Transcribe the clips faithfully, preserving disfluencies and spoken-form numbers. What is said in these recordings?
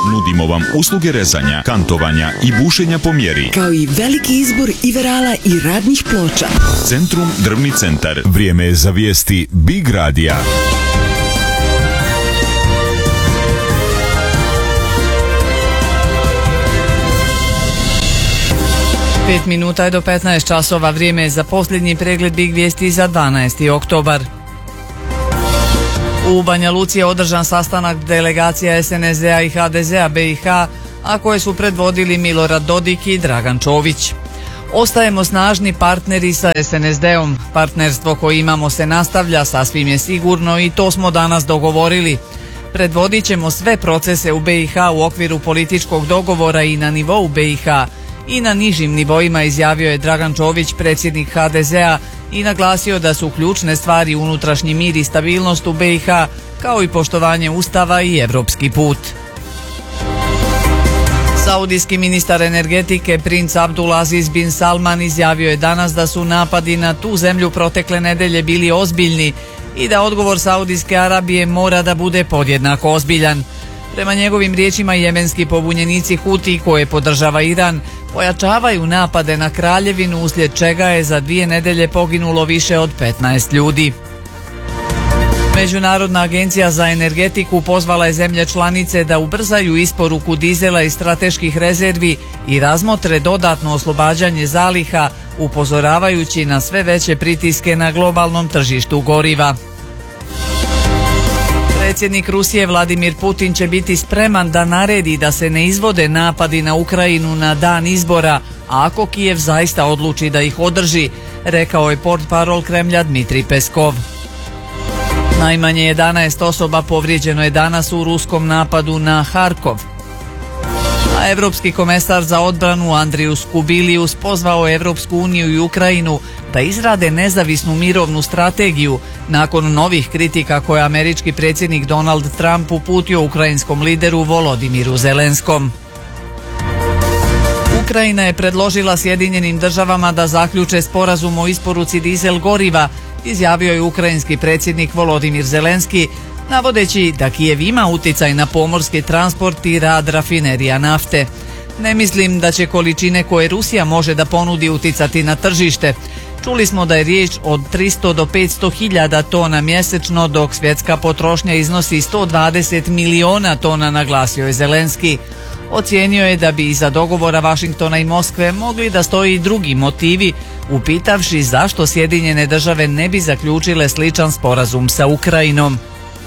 Nudimo vam usluge rezanja, kantovanja i bušenja po mjeri, kao i veliki izbor iverala i radnih ploča. Centrum Drvni centar. Vrijeme je za vijesti Big Radija. Pet minuta je do petnaest časova, vrijeme je za posljednji pregled Big vijesti za dvanaesti oktobar. U Banja Luci je održan sastanak delegacija es en es de-a i ha de ze-a be i ha, a koje su predvodili Milorad Dodik i Dragan Čović. Ostajemo snažni partneri sa es en es de-om. Partnerstvo koje imamo se nastavlja, sasvim je sigurno i to smo danas dogovorili. Predvodit ćemo sve procese u be i ha u okviru političkog dogovora i na nivou be i ha. I na nižim nivoima, izjavio je Dragan Čović, predsjednik ha de ze-a, i naglasio da su ključne stvari unutrašnji mir i stabilnost u be i ha, kao i poštovanje Ustava i evropski put. Saudijski ministar energetike princ Abdulaziz bin Salman izjavio je danas da su napadi na tu zemlju protekle nedelje bili ozbiljni i da odgovor Saudijske Arabije mora da bude podjednako ozbiljan. Prema njegovim riječima, jemenski pobunjenici Huti, koje podržava Iran, pojačavaju napade na kraljevinu, uslijed čega je za dvije nedelje poginulo više od petnaest ljudi. Međunarodna agencija za energetiku pozvala je zemlje članice da ubrzaju isporuku dizela iz strateških rezervi i razmotre dodatno oslobađanje zaliha, upozoravajući na sve veće pritiske na globalnom tržištu goriva. Predsjednik Rusije Vladimir Putin će biti spreman da naredi da se ne izvode napadi na Ukrajinu na dan izbora, ako Kijev zaista odluči da ih održi, rekao je portparol Kremlja Dmitrij Peskov. Najmanje jedanaest osoba povrijeđeno je danas u ruskom napadu na Harkov. A Evropski komesar za odbranu Andrius Kubilius pozvao Evropsku uniju i Ukrajinu da izrade nezavisnu mirovnu strategiju nakon novih kritika koje američki predsjednik Donald Trump uputio ukrajinskom lideru Volodimiru Zelenskom. Ukrajina je predložila Sjedinjenim državama da zaključe sporazum o isporuci dizel goriva, izjavio je ukrajinski predsjednik Volodimir Zelenski, navodeći da Kijev ima uticaj na pomorski transport i rad rafinerija nafte. Ne mislim da će količine koje Rusija može da ponudi uticati na tržište. Čuli smo da je riječ od tristo do petsto hiljada tona mjesečno, dok svjetska potrošnja iznosi sto dvadeset miliona tona, naglasio je Zelenski. Ocijenio je da bi iza dogovora Vašingtona i Moskve mogli da stoji i drugi motivi, upitavši zašto Sjedinjene države ne bi zaključile sličan sporazum sa Ukrajinom.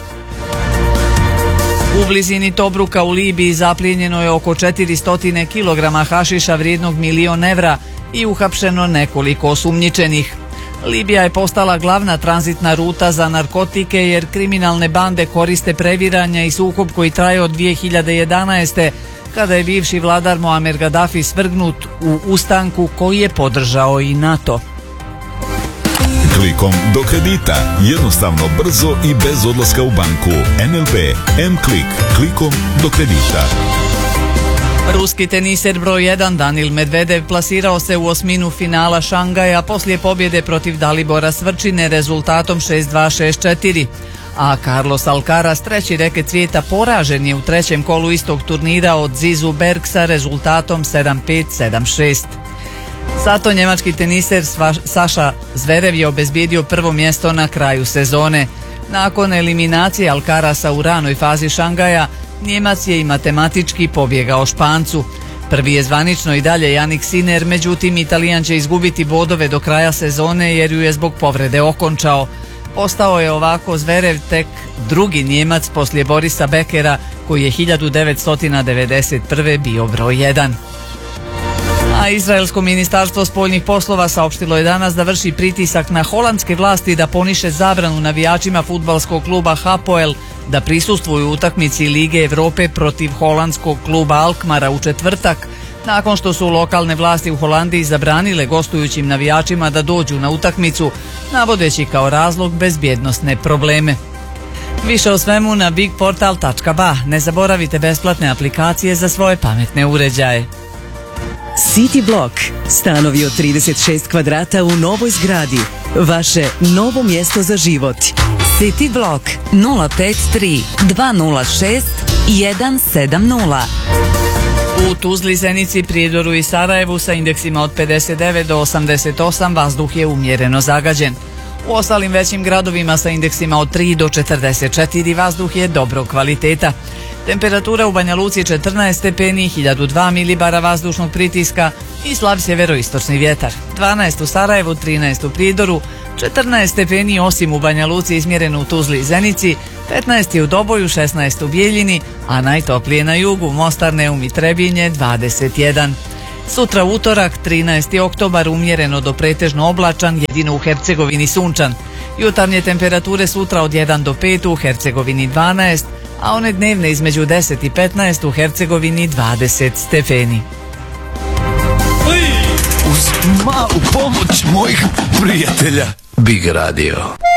U blizini Tobruka u Libiji zaplijenjeno je oko četiristo kilograma hašiša vrijednog milion evra i uhapšeno nekoliko osumnjičenih. Libija je postala glavna tranzitna ruta za narkotike jer kriminalne bande koriste previranja i sukob koji traje od dvije hiljade jedanaeste. kada je bivši vladar Muammar Gaddafi svrgnut u ustanku koji je podržao i NATO. Klikom do kredita. Jednostavno, brzo i bez odlaska u banku. en el be M-Klik. Klikom do kredita. Ruski teniser broj jedan Danil Medvedev plasirao se u osminu finala Šangaja poslije pobjede protiv Dalibora Svrčine rezultatom šest dva šest četiri. A Carlos Alcaraz, treći reket svijeta, poražen je u trećem kolu istog turnira od Zizu Bergsa rezultatom sedam pet sedam šest. Zato njemački teniser Saša Zverev je obezbijedio prvo mjesto na kraju sezone. Nakon eliminacije Alcaraza u ranoj fazi Šangaja, Njemac je i matematički pobjegao Špancu. Prvi je zvanično i dalje Jannik Sinner, međutim Italijan će izgubiti bodove do kraja sezone jer ju je zbog povrede okončao. Postao je ovako Zverev tek drugi Njemac poslije Borisa Bekera, koji je hiljadu devetsto devedeset prve bio broj jedan. A Izraelsko ministarstvo spoljnih poslova saopštilo je danas da vrši pritisak na holandske vlasti da poniše zabranu navijačima fudbalskog kluba Hapoel da prisustvuju utakmici Lige Europe protiv holandskog kluba Alkmara u četvrtak, nakon što su lokalne vlasti u Holandiji zabranile gostujućim navijačima da dođu na utakmicu, navodeći kao razlog bezbjednosne probleme. Više o svemu na bigportal tačka ba. Ne zaboravite besplatne aplikacije za svoje pametne uređaje. City Block. Stanovi od trideset šest kvadrata u novoj zgradi. Vaše novo mjesto za život. City Block nula pet tri dva nula šest jedan sedam nula. U Tuzli, Zenici, Prijedoru i Sarajevu sa indeksima od pedeset devet do osamdeset osam vazduh je umjereno zagađen. U ostalim većim gradovima sa indeksima od tri do četrdeset četiri vazduh je dobrog kvaliteta. Temperatura u Banja Luci četrnaest stepeni, hiljadu dva milibara vazdušnog pritiska i slab sjeveroistočni vjetar. dvanaest u Sarajevu, trinaest u Prijedoru, četrnaest stepeni osim u Banja Luci izmjereno u Tuzli i Zenici, petnaest u Doboju, šesnaest u Bijeljini, a najtoplije na jugu, Mostar, Neum i Trebinje, dvadeset jedan. Sutra utorak, trinaesti oktobar, umjereno do pretežno oblačan, jedino u Hercegovini sunčan. Jutarnje temperature sutra od jedan do pet, u Hercegovini dvanaest, a one dnevne između deset i petnaest, u Hercegovini dvadeset stepeni. Uz malu pomoć mojih prijatelja Big Radio.